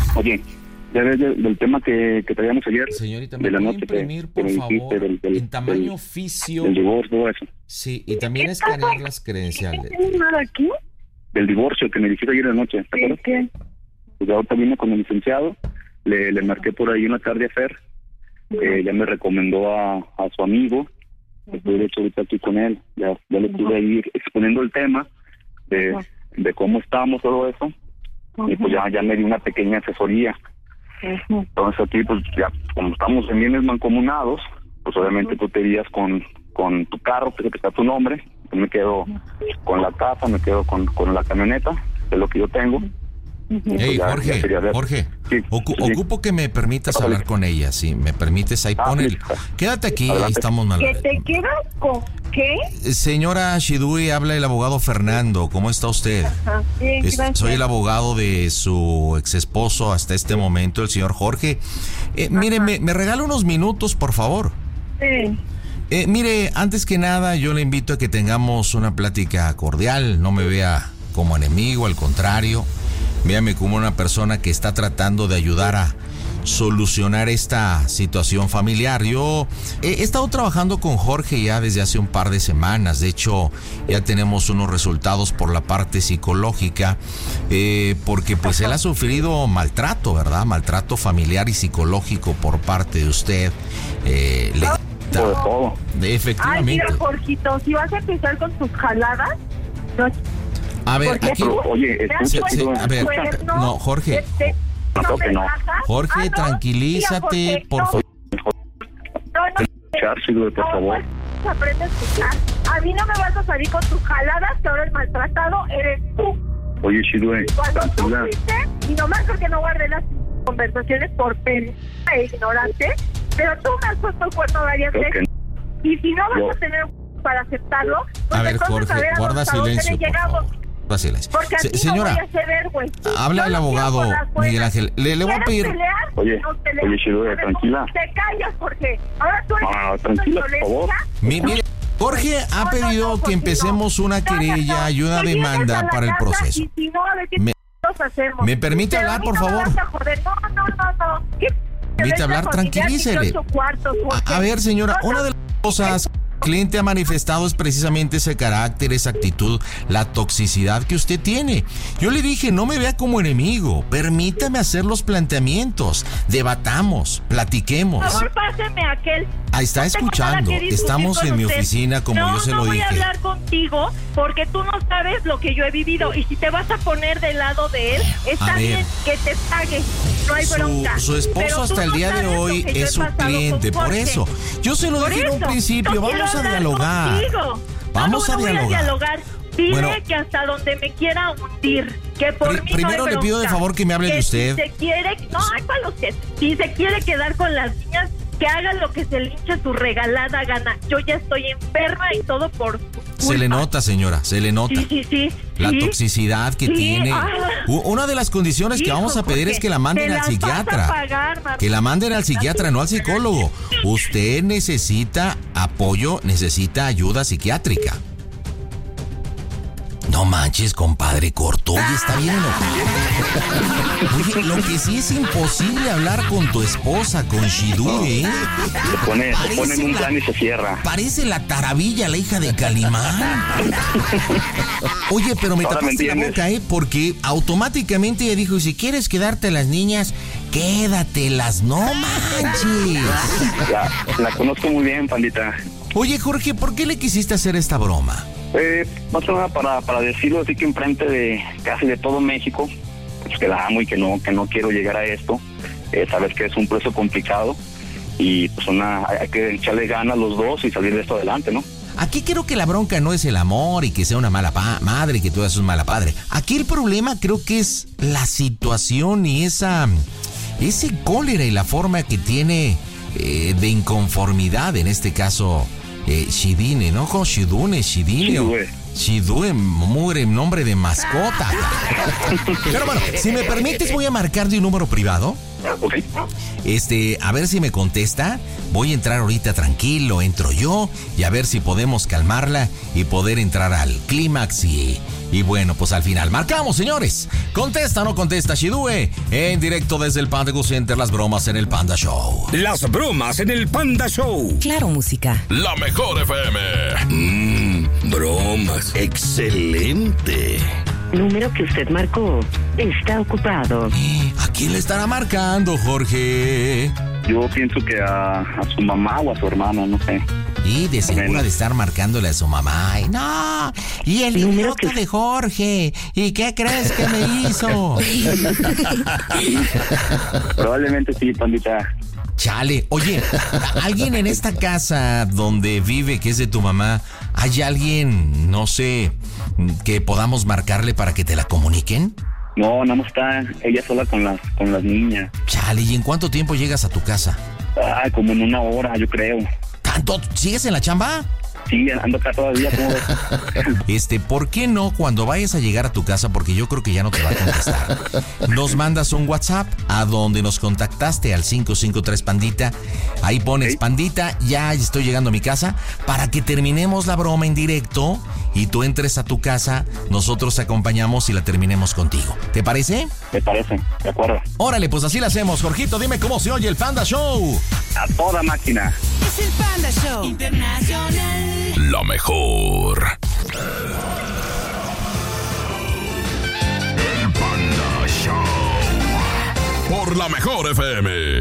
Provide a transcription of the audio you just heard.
Oye, ya ves del tema que traíamos ayer. Señorita, de ¿me la puede noche imprimir, que por me favor, dijiste en tamaño oficio? Del divorcio, todo eso. Sí, y también escanear las credenciales. ¿Tienes nada aquí? Del divorcio que me dijiste ayer en la noche, ¿te acuerdas? ¿Qué? Pues ahorita vine con el licenciado, le marqué por ahí una tarde a Fer, ya me recomendó a su amigo, estoy de hecho ahorita aquí con él, ya le pude ir exponiendo el tema de cómo estamos, todo eso, y pues ya me dio una pequeña asesoría. Entonces aquí pues ya como estamos en bienes mancomunados, pues obviamente tú te irías con tu carro, que está tu nombre, yo me quedo con la casa, me quedo con la camioneta, que es lo que yo tengo. Hey, Jorge, sí, ocupo que me permitas hablar con ella, si me permites, ahí pon el... Quédate aquí, adelante. Ahí estamos mal. ¿Que te quedas con qué? Señora Shidui, habla el abogado Fernando, ¿cómo está usted? Ajá, bien, soy el abogado de su ex esposo hasta este momento, el señor Jorge. Mire, me regala unos minutos, por favor. Sí. Mire, antes que nada, yo le invito a que tengamos una plática cordial, no me vea como enemigo, al contrario. Véame como una persona que está tratando de ayudar a solucionar esta situación familiar. Yo he estado trabajando con Jorge ya desde hace un par de semanas. De hecho, ya tenemos unos resultados por la parte psicológica, porque pues él ha sufrido maltrato, ¿verdad? Maltrato familiar y psicológico por parte de usted. Efectivamente. Ay, mira, Jorgito, si vas a empezar con tus jaladas, no. A ver, aquí... Oye, a ver, no, Jorge. Jorge, tranquilízate, por favor. Por favor. Aprende a escuchar. A mí no me vas a salir con tus jaladas, que ahora el maltratado eres tú. Oye, Shidue, cuando tú fuiste, y nomás porque no guardé las conversaciones por pena e ignorante, pero tú me has puesto el cuerno varias veces. Y si no vas a tener para aceptarlo, pues a ver, Jorge, guarda silencio, por favor. Porque señora, no voy a ceder, habla el abogado Miguel Ángel. Le voy a pedir... Oye, Shidue, tranquila. Te callas, Jorge. Ahora tú eres... tranquila, por favor. Mire, Jorge ha pedido que empecemos una querella y una demanda para el proceso. ¿Me permite hablar, por favor? No. Permite hablar, tranquilícele. A ver, señora, una de las cosas... El cliente ha manifestado es precisamente ese carácter, esa actitud, la toxicidad que usted tiene. Yo le dije, no me vea como enemigo, permítame hacer los planteamientos, debatamos, platiquemos. Por favor, páseme a aquel. Ahí está escuchando, estamos en mi oficina, como yo se lo dije. No voy a hablar contigo porque tú no sabes lo que yo he vivido, y si te vas a poner del lado de él, está bien que te pague, no hay bronca. Su esposo hasta el día de hoy es su cliente, por eso. Yo se lo dije en un principio, vamos a dialogar. Vamos a dialogar. Dile que hasta donde me quiera hundir, que por mí primero no hay le pido de favor que me hable de usted. Si se quiere, si se quiere quedar con las niñas, que haga lo que se le hinche su regalada gana. Yo ya estoy enferma y todo por su culpa. Se le nota, señora, se le nota. Sí. La toxicidad que tiene. Una de las condiciones que vamos a pedir es que la manden al psiquiatra. Que la manden al psiquiatra, no al psicólogo. Usted necesita apoyo, necesita ayuda psiquiátrica. No manches, compadre, cortó y está bien enojado. Oye, lo que sí es imposible hablar con tu esposa, con Shidue, ¿eh? Se pone en un plan y se cierra. Parece la Taravilla, la hija de Calimán. Oye, pero me tapaste la boca, ¿eh? Porque automáticamente ella dijo, si quieres quedarte las niñas, quédatelas, no manches. La conozco muy bien, pandita. Oye, Jorge, ¿por qué le quisiste hacer esta broma? Más que nada para decirlo así que enfrente de casi de todo México, pues que la amo y que no quiero llegar a esto. Sabes que es un proceso complicado y pues hay que echarle ganas los dos y salir de esto adelante, ¿no? Aquí creo que la bronca no es el amor y que sea una mala madre y que tú seas un mala padre. Aquí el problema creo que es la situación y ese cólera y la forma que tiene de inconformidad, en este caso Shidine, ¿no? Shidune. Shidue, mugre, nombre de mascota. Pero bueno, si me permites voy a marcar de un número privado. Ok. A ver si me contesta. Voy a entrar ahorita tranquilo, entro yo y a ver si podemos calmarla y poder entrar al clímax y Y bueno, pues al final marcamos, señores. ¿Contesta o no contesta Shidue? En directo desde el Panda Go Center, las bromas en el Panda Show. Las bromas en el Panda Show. Claro, música. La mejor FM. Bromas. Excelente. El número que usted marcó está ocupado. ¿A quién le estará marcando, Jorge? Yo pienso que a su mamá o a su hermana, no sé. Y de seguro de estar marcándole a su mamá. Ay, no, y el idiota de Jorge. ¿Y qué crees que me hizo? Probablemente sí, pandita. Chale, oye, ¿alguien en esta casa donde vive, que es de tu mamá, hay alguien, no sé, que podamos marcarle para que te la comuniquen? No, nada más está ella sola con las niñas. Chale, ¿y en cuánto tiempo llegas a tu casa? Como en 1 hora, yo creo. ¿Tanto? ¿Sigues en la chamba? Sí, ando acá todavía, ¿cómo ves? ¿Por qué no cuando vayas a llegar a tu casa, porque yo creo que ya no te va a contestar, nos mandas un WhatsApp a donde nos contactaste al 553 Pandita, ahí pones Pandita, ya estoy llegando a mi casa, para que terminemos la broma en directo y tú entres a tu casa, nosotros te acompañamos y la terminemos contigo. ¿Te parece? Me parece, de acuerdo. Órale, pues así la hacemos. Jorgito, dime cómo se oye el Panda Show. A toda máquina. Es el Panda Show Internacional. La mejor. El Panda Show. Por la mejor FM.